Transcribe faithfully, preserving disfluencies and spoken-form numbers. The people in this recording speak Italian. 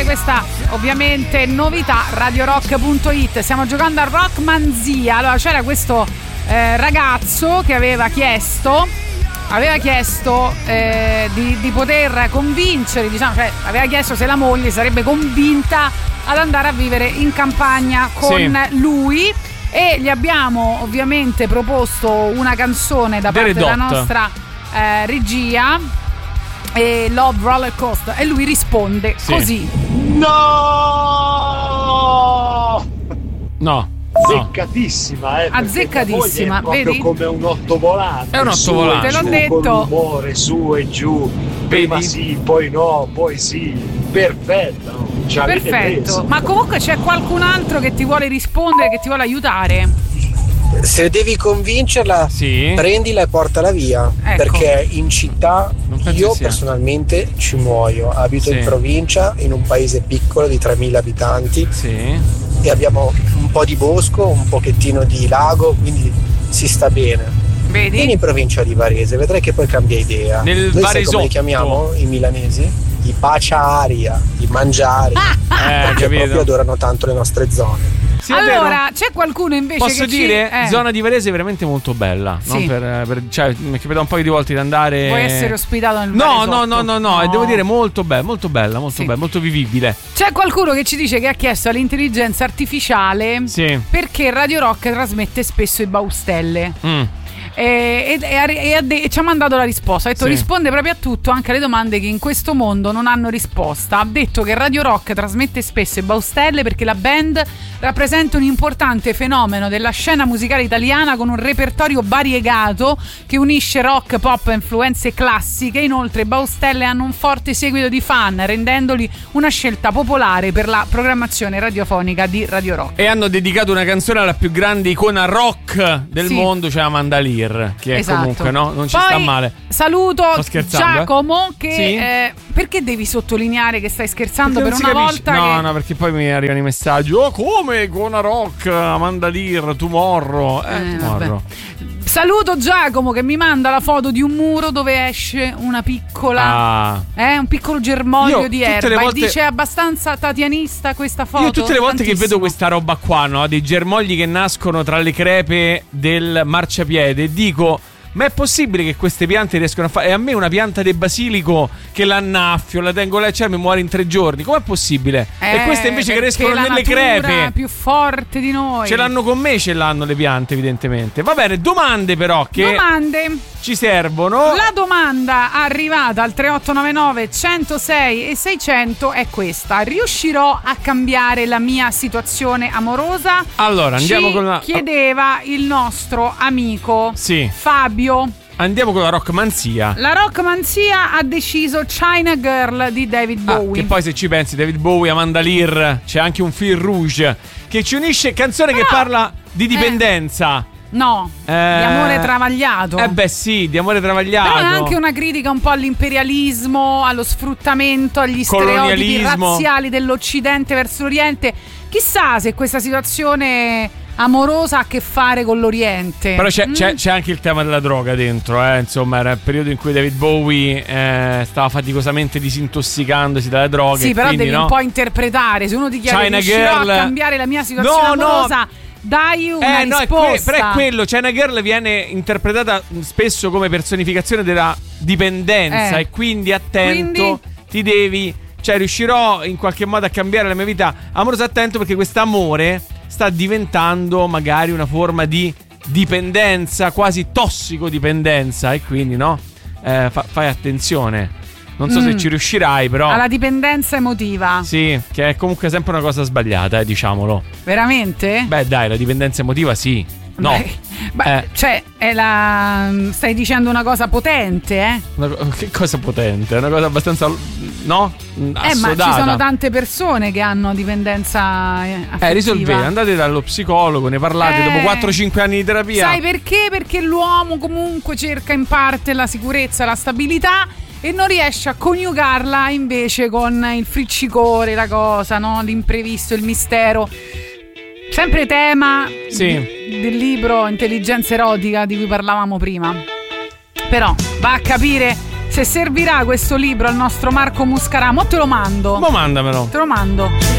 questa ovviamente novità radio rock punto it. Stiamo giocando a Rockmanzia. Allora c'era questo eh, ragazzo che aveva chiesto aveva chiesto eh, di, di poter convincere, diciamo, cioè aveva chiesto se la moglie sarebbe convinta ad andare a vivere in campagna con sì. lui, e gli abbiamo ovviamente proposto una canzone da parte della nostra eh, regia, e Love Roller Coaster, e lui risponde sì. così: no no azzeccatissima, eh, azzeccatissima, è proprio vedi? Come un ottovolante. È un ottovolante, te l'ho giù, detto. Con l'umore su e giù, prima vedi? Sì, poi no, poi sì, perfetto, no? Perfetto. Ma comunque c'è qualcun altro che ti vuole rispondere, che ti vuole aiutare? Se devi convincerla, sì. prendila e portala via, ecco. Perché in città io sia. personalmente ci muoio. Abito sì. in provincia, in un paese piccolo di tremila abitanti, sì. e abbiamo un po' di bosco, un pochettino di lago, quindi si sta bene. Vedi? Vieni in provincia di Varese, vedrai che poi cambia idea. Nel Noi Varesotto. sai come li chiamiamo i milanesi? I paciaria, i mangiari, eh, perché capito. proprio adorano tanto le nostre zone. Sì, allora c'è qualcuno invece posso che dire ci... eh. zona di Varese è veramente molto bella, sì. no? per, per, cioè mi è capitato un paio di volte di andare. Vuoi essere ospitato nel no Varesotto? no no no no no e devo dire molto bella, molto bella, molto sì. bella, molto vivibile. C'è qualcuno che ci dice che ha chiesto all'intelligenza artificiale sì. perché Radio Rock trasmette spesso i baustelle. mm. E, e, e, e, e ci ha mandato la risposta. Ha detto sì. risponde proprio a tutto, anche alle domande che in questo mondo non hanno risposta. Ha detto che Radio Rock trasmette spesso i baustelle perché la band rappresenta un importante fenomeno della scena musicale italiana, con un repertorio variegato che unisce rock, pop e influenze classiche. Inoltre i baustelle hanno un forte seguito di fan, rendendoli una scelta popolare per la programmazione radiofonica di Radio Rock. E hanno dedicato una canzone alla più grande icona rock del sì. mondo, cioè Amanda Lear, che esatto. comunque no, non ci Poi sta male. Saluto Giacomo che sì? eh, perché devi sottolineare che stai scherzando per una capisce. volta? No, che... no, perché poi mi arrivano i messaggi: oh, come icona rock, Amanda Lear, Tomorrow. Eh, eh tomorrow. Saluto Giacomo che mi manda la foto di un muro dove esce una piccola ah. eh, un piccolo germoglio Io, di erba volte... e dice: è abbastanza tatianista questa foto. Io tutte le volte tantissimo. che vedo questa roba qua, no, dei germogli che nascono tra le crepe del marciapiede, dico: ma è possibile che queste piante riescono a fare? E a me una pianta di basilico che l'annaffio, la tengo là, cioè mi muore in tre giorni. Com'è possibile? Eh, e queste invece che crescono la nelle crepe, più forte di noi. Ce l'hanno con me, ce l'hanno le piante, evidentemente. Va bene, domande però che domande ci servono. La domanda arrivata al tre otto nove nove centosei e seicento è questa: riuscirò a cambiare la mia situazione amorosa? Allora andiamo ci con la chiedeva il nostro amico sì. Fabio. Andiamo con la Rockmanzia. La Rockmanzia ha deciso China Girl di David Bowie. Ah, che poi se ci pensi, David Bowie, Amanda Lear, c'è anche un fil rouge che ci unisce, canzone Però, che parla di dipendenza. Eh. No, eh, di amore travagliato. Eh beh sì, di amore travagliato. Però è anche una critica un po' all'imperialismo, allo sfruttamento, agli stereotipi razziali dell'Occidente verso l'Oriente. Chissà se questa situazione amorosa ha a che fare con l'Oriente. Però c'è, mm. c'è, c'è anche il tema della droga dentro, eh. Insomma, era il periodo in cui David Bowie eh, stava faticosamente disintossicandosi dalle droghe. Sì, però quindi, devi no? un po' interpretare. Se uno ti chiede: China riuscirò Girl... a cambiare la mia situazione no, amorosa? No. Dai una eh, no, risposta. È que- però è quello. China Girl viene interpretata spesso come personificazione della dipendenza, eh. e quindi attento, quindi... ti devi, cioè riuscirò in qualche modo a cambiare la mia vita amorosa. Attento, perché quest'amore sta diventando magari una forma di dipendenza, quasi tossicodipendenza, e quindi no, eh, fa- fai attenzione. Non so mm. se ci riuscirai, però. Alla dipendenza emotiva. Sì, che è comunque sempre una cosa sbagliata, eh, diciamolo. Veramente? Beh, dai, la dipendenza emotiva sì. No. Beh, beh, eh. cioè, è la. Stai dicendo una cosa potente, eh? Una, che cosa potente? Una cosa abbastanza. No? Assodata. Eh, ma ci sono tante persone che hanno dipendenza affettiva. Eh, risolvete, andate dallo psicologo, ne parlate eh, dopo quattro cinque anni di terapia. Sai perché? Perché l'uomo comunque cerca in parte la sicurezza, la stabilità, e non riesce a coniugarla invece con il friccicore, la cosa, no? L'imprevisto, il mistero. Sempre tema sì. di, del libro Intelligenza erotica di cui parlavamo prima. Però va a capire se servirà questo libro al nostro Marco Muscarà. Mo te lo mando. Mo mandamelo. Te lo mando.